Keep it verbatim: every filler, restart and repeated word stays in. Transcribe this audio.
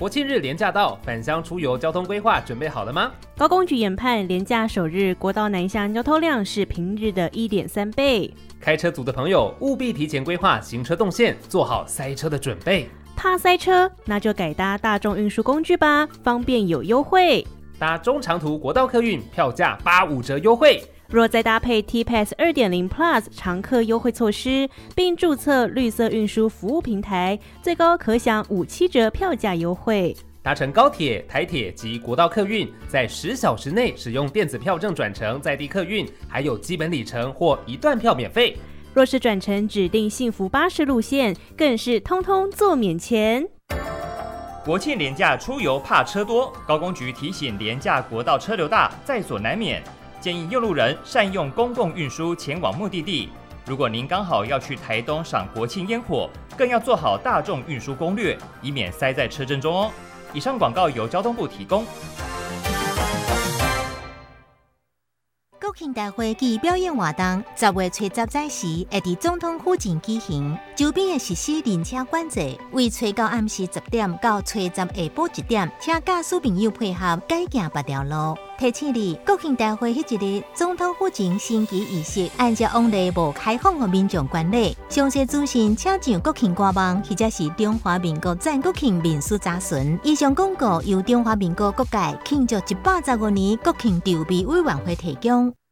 国庆日连假到，返乡出游交通规划准备好了吗？ 高公局研判，连假首日国道南向交通量是平日的 一点三倍。 开车族的朋友务必提前规划行车动线，做好塞车的准备。 怕塞车，那就改搭大众运输工具吧，方便有优惠。 搭中长途国道客运，票价八五折优惠。 若再搭配 T-Pass 二点零 Plus 常客优惠措施，并注册绿色运输服务平台，最高可享五七折票价优惠。 搭乘高铁、台铁及国道客运，在十小时内使用电子票证转乘在地客运，还有基本里程或一段票免费。 若是转乘指定幸福巴士路线，更是通通做免钱。 国庆连假出游怕车多，高公局提醒连假国道车流大，在所难免。建议用路人善用公共运输前往目的地。如果您刚好要去台东赏国庆烟火，更要做好大众运输攻略，以免塞在车阵中哦。以上广告由交通部提供。 国庆大会暨表演活动，十月初十载时会伫总统府前举行。周边会实施人车管制，为初到暗时十点到初十下晡一点，请驾驶朋友配合改行别条路。提醒你，国庆大会迄一日，总统府前升旗仪式按照往例无开放给民众观礼。详细资讯请上国庆官网或者是中华民国赞国庆民俗查询。以上广告由中华民国各界庆祝一百十五年国庆筹备委员会提供。